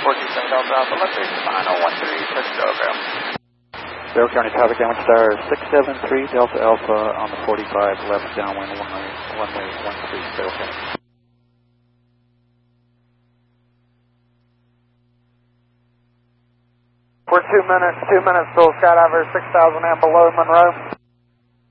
427 Delta Alpha, left base final 13, touch Telegram. Barrow County traffic, downwind star 673 Delta Alpha on the 45 left downwind, runway 13, Barrow County. We're 2 minutes till skydiver 6,000 and below Monroe.